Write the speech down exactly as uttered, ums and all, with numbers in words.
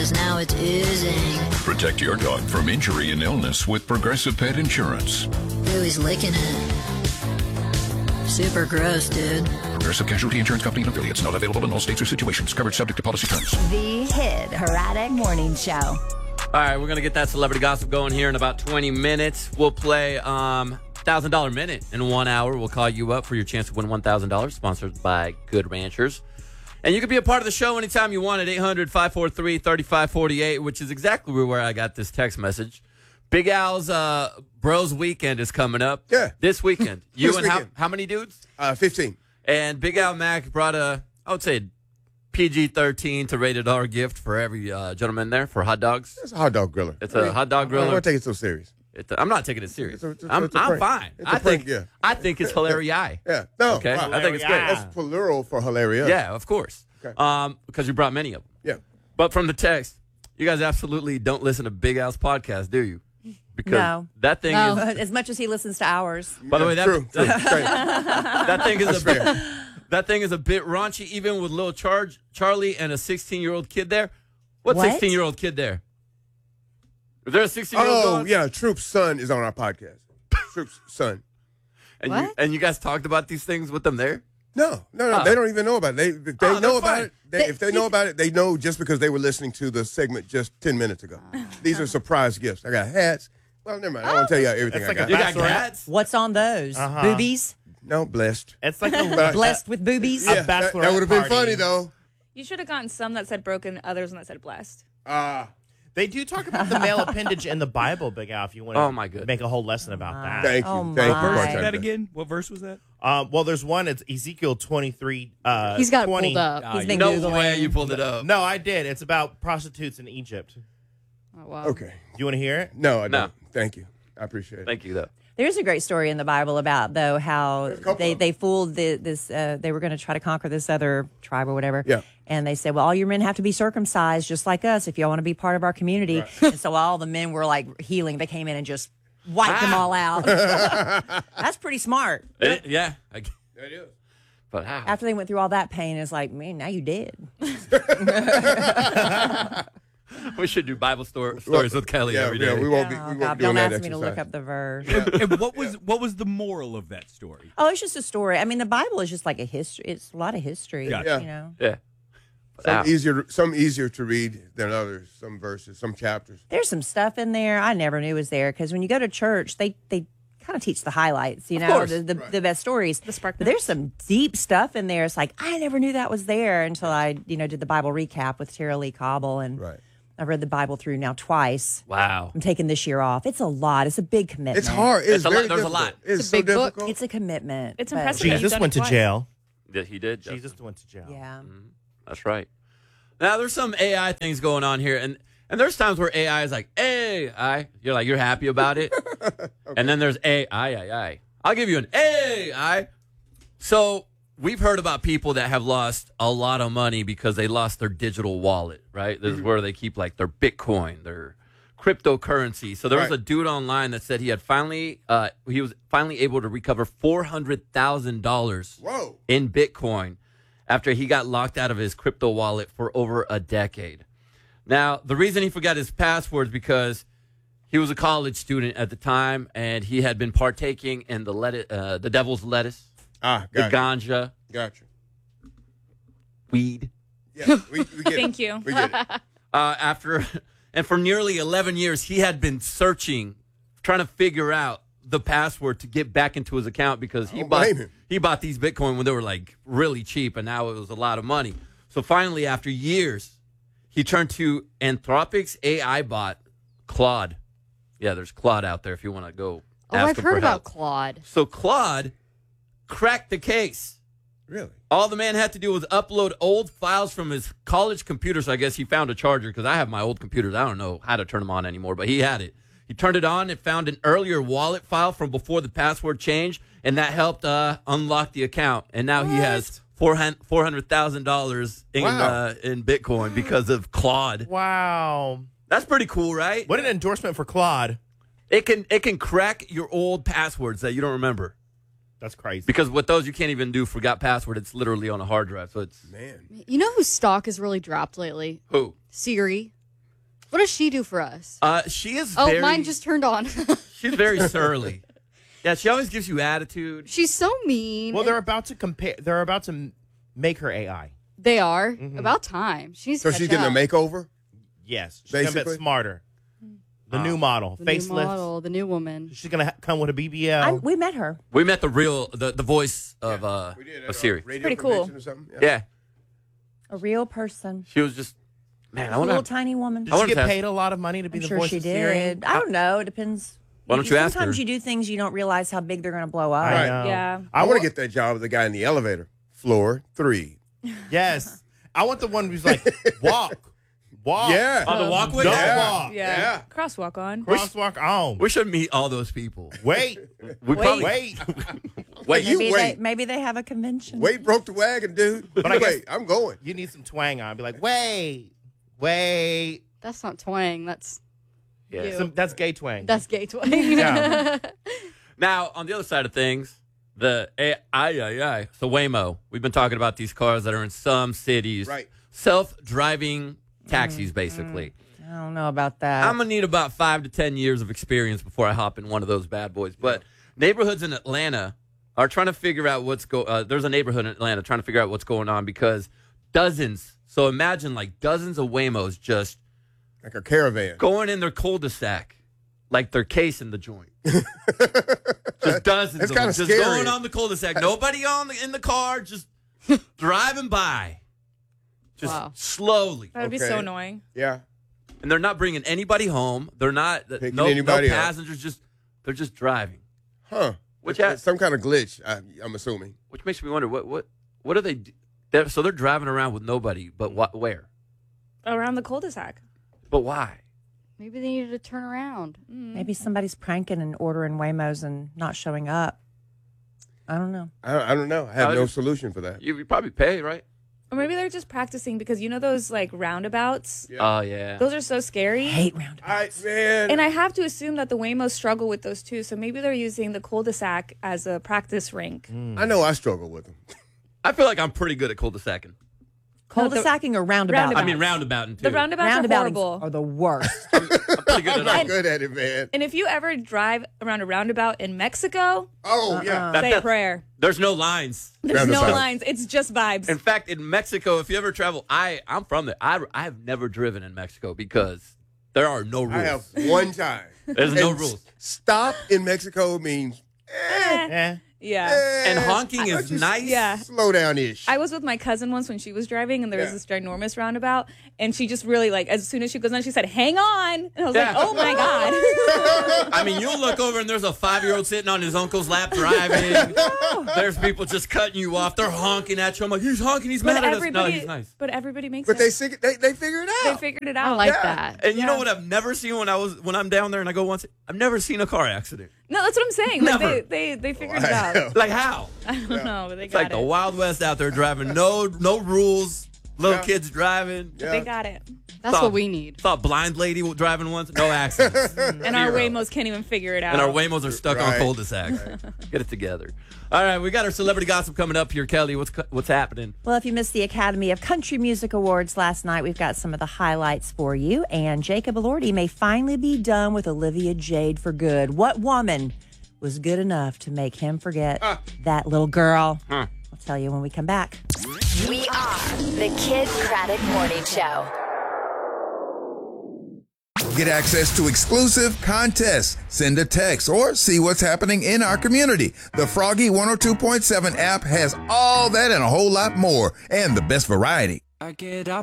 cause now it's oozing. Protect your dog from injury and illness with Progressive Pet Insurance. Ooh, he's licking it. Super gross, dude. Progressive Casualty Insurance Company and affiliates. Not available in all states or situations. Coverage subject to policy terms. The Hit Herodic Morning Show. All right, we're going to get that celebrity gossip going here in about twenty minutes. We'll play um, one thousand dollars Minute in one hour. We'll call you up for your chance to win one thousand dollars, sponsored by Good Ranchers. And you can be a part of the show anytime you want at eight hundred, five four three, three five four eight, which is exactly where I got this text message. Big Al's uh, Bros Weekend is coming up. Yeah. This weekend. You This and how, weekend. how many dudes? Uh, fifteen. And Big Al Mac brought a, I would say, P G thirteen to rated R gift for every uh, gentleman there for hot dogs. It's a hot dog griller. It's a hot dog I don't griller. want to take it so serious. It's a, I'm not taking it serious. It's a- it's a- I'm, it's a I'm prank. fine. It's a I prank, think yeah. I think it's hilarious. Yeah. No. Okay. Wow. I think it's great. That's plural for hilarious. Yeah, of course. Okay. Um, because you brought many of them. Yeah. But from the text, you guys absolutely don't listen to Big Al's podcast, do you? Because No. that thing No, is. as much as he listens to ours. By the way, that True. True. that thing is That's a bit, fair. that thing is a bit raunchy, even with little Charge Charlie and a sixteen-year-old kid there. What What? sixteen-year-old kid there? Is there a sixteen-year-old? Oh, dog? yeah. Troop's son is on our podcast. Troop's son. And you What? and you guys talked about these things with them there? No, no, no. Oh. They don't even know about it. They, if they Oh, know that's about fine. it. They, if they know about it, they know just because they were listening to the segment just ten minutes ago. These are surprise gifts. I got hats. Well, never mind. I won't tell you everything It's I like got. a You got Bachelorette? cats? What's on those? Uh-huh. Boobies? No, blessed. It's like a But- Blessed with boobies? Yeah, that, bachelorette that would have been party. funny, though. You should have gotten some that said broken, others one that said blessed. Ah, They do talk about the male appendage in the Bible, Big Al, if you want to Oh, my goodness. make a whole lesson about that. thank you. Oh, thank my. you. What verse Bartender. is that again? What verse was that? Um, well, there's one. It's Ezekiel twenty-three. Uh, He's got it twenty. pulled up. Ah, He's been No Googling. way you pulled it up. No, I did. It's about prostitutes in Egypt. Oh, wow. Okay. Do you want to hear it? No, I No. don't. Thank you. I appreciate it. Thank you, though. There's a great story in the Bible about, though, how couple they, of they fooled the, this, uh, they were going to try to conquer this other tribe or whatever. Yeah. And they said, well, all your men have to be circumcised just like us if y'all want to be part of our community. And so all the men were like healing. They came in and just wiped them all out. That's pretty smart. It- yeah. I, It is. but how? After they went through all that pain, it's like, man, now you dead. We should do Bible story, stories with Kelly Yeah, every day. yeah, we won't be. Oh, We won't God, be on don't that ask me to look exercise. up the verse. And what was what was the moral of that story? Oh, it's just a story. I mean, the Bible is just like a history. It's a lot of history. Gotcha. You know, yeah. But Some how? easier, some easier to read than others. Some verses, some chapters. there's some stuff in there I never knew was there because when you go to church, they they kind of teach the highlights. You know, course. the the, the best stories. The spark But there's some deep stuff in there. It's like I never knew that was there until I you know did the Bible recap with Tara Lee Cobble, and Right. I've read the Bible through now twice. Wow. I'm taking this year off. It's a lot. It's a big commitment. It's hard. It's, It's a lot- very there's a difficult. lot. It's, It's a so big book. difficult. It's a commitment. It's but- impressive. that you've Jesus done went it to twice. jail. Yeah, he did. Justin. Jesus went to jail. Yeah. That's right. Now there's some A I things going on here, and and there's times where A I is like A I, you're like you're happy about it, and then there's A I I I. I'll give you an A I. So we've heard about people that have lost a lot of money because they lost their digital wallet. Right, this is where they keep like their Bitcoin, their cryptocurrency. So there was Right. a dude online that said he had finally, uh, he was finally able to recover four hundred thousand dollars Whoa. in Bitcoin after he got locked out of his crypto wallet for over a decade. Now, the reason he forgot his password is because he was a college student at the time, and he had been partaking in the lettuce, uh, the devil's lettuce, Ah, the gotcha. ganja, Gotcha. weed. Yeah, we, we get Thank it. you. We get it. Uh, after, and for nearly eleven years, he had been searching, trying to figure out the password to get back into his account because he Don't bought blame him. he bought these Bitcoin when they were like really cheap, and now it was a lot of money. So finally, after years, he turned to Anthropic's A I bot, Claude. Yeah, there's Claude out there if you want to go. Oh, ask I've him heard for about help. Claude. So Claude cracked the case. Really? All the man had to do was upload old files from his college computer. So I guess he found a charger because I have my old computers. I don't know how to turn them on anymore, but he had it. He turned it on and found an earlier wallet file from before the password changed, and that helped uh, unlock the account. And now he has four hundred thousand dollars in, Wow. uh, in Bitcoin because of Claude. Wow. That's pretty cool, right? What an endorsement for Claude. It can it can crack your old passwords that you don't remember. That's crazy. Because with those, you can't even do forgot password. It's literally on a hard drive. So it's Man. You know whose stock has really dropped lately? who? Siri. What does she do for us? Uh, she is. Oh, very, mine just turned on. She's very surly. Yeah, she always gives you attitude. She's so mean. Well, they're about to compare. They're about to m- make her A I. They are. Mhm. About time. She's So she's getting a makeover? Yes, she's gonna Basically? get smarter. The Oh. new model, the facelift. new model, the new woman. She's gonna ha- come with a B B L. I, we met her. We met the real, the, the voice of uh, We did a at Siri. radio Pretty cool. convention or something? Yeah, A real person. she was just, man, I A want little to. tiny woman. Did I she wanted get to ask- paid a lot of money to be I'm the sure voice she of Siri? did. I don't know. It depends. Why don't you ask Sometimes her? you do things you don't realize how big they're going to blow up. I Right. know. Yeah. I want to get that job of the guy in the elevator. Floor three. Yes, I want the one who's like walk, walk. Yeah. On the walkway? Don't Yeah. walk. Yeah. Yeah. Crosswalk on. Crosswalk on. We should meet all those people. Wait, We probably wait. wait. You Maybe they, wait. maybe they have a convention. Wait broke the wagon, dude. But I guess- wait, I'm going. You need some twang on. Be like, wait, wait. That's not twang. That's Yeah. you. Some, that's gay twang. That's gay twang. Yeah. Now, on the other side of things, the A I, I, I, so Waymo. We've been talking about these cars that are in some cities, Right. self-driving taxis, basically. I don't know about that. I'm gonna need about five to ten years of experience before I hop in one of those bad boys. But neighborhoods in Atlanta are trying to figure out what's go. Uh, there's a neighborhood in Atlanta trying to figure out what's going on because dozens. So imagine like dozens of Waymos just Like a caravan. going in their cul-de-sac, like they're casing the joint. Just dozens That's of them kinda just scary. going on the cul-de-sac. Nobody on the, in the car, just driving by, just Wow. slowly. That would be so Okay. annoying. Yeah. And they're not bringing anybody home. They're not Picking no, no anybody up. passengers. Just they're just driving, Huh. Which It's has- some kind of glitch, I, I'm assuming. which makes me wonder what what what are they? do- They're, so they're driving around with nobody, but what? Where? Around the cul-de-sac. But why? Maybe they needed to turn around. Maybe somebody's pranking and ordering Waymos and not showing up. I don't know. I, I don't know. I have I no just- solution for that. You, you probably pay, right? Or maybe they're just practicing because you know those like roundabouts? Oh yeah. Those are so scary. Hate roundabouts. I man. And I have to assume that the Waymos struggle with those too. So maybe they're using the cul-de-sac as a practice rink. I know I struggle with them. I feel like I'm pretty good at cul-de-sacing. Cul-de-sacing or roundabout? Roundabout. I mean roundabouting too. The roundabouts are Roundabouts horrible. are the worst. I'm pretty good I'm at not all. good at it, man. And if you ever drive around a roundabout in Mexico, Oh, yeah. That- say that- a prayer. There's no lines. There's no Roundabout. lines. It's just vibes. In fact, in Mexico, if you ever travel, I I'm from there. I I have never driven in Mexico because there are no rules. I have one time. There's no And rules. s- Stop in Mexico means eh, Eh. yeah. eh, And honking is just nice. Yeah. Slow down ish. I was with my cousin once when she was driving, and there was Yeah. this ginormous roundabout, and she just really like as soon as she goes on, she said, "Hang on," and I was Yeah. like, "Oh my god!" I mean, you'll look over and there's a five-year-old sitting on his uncle's lap driving. There's people just cutting you off. They're honking at you. I'm like, he's honking. He's but mad at us. No, everybody, he's nice. but everybody makes but it. they, sig- they they figure it They out. figured it I out. like Yeah. that. And you know Yeah. what I've never seen when I was when I'm down there and I go once? I've never seen a car accident. No, that's what I'm saying. Like Never. they, they, they figured it Wow. out. Like how? I don't know, but they It's got like the it. Wild West out there driving. No no rules. Little Yeah. kids driving. Yeah. They got it. That's Saw- what we need. Saw a blind lady driving once. No accidents. And our Zero. Waymos can't even figure it out. And our Waymos are stuck on Right. cul-de-sacs. Get it together. All right, we got our celebrity gossip coming up here, Kelly. What's what's happening? Well, if you missed the Academy of Country Music Awards last night, we've got some of the highlights for you. And Jacob Elordi may finally be done with Olivia Jade for good. What woman was good enough to make him forget that little girl? Huh. I'll tell you when we come back. We are the Kid Craddock Morning Show. Get access to exclusive contests, send a text, or see what's happening in our community. The Froggy one oh two point seven app has all that and a whole lot more, and the best variety. I get up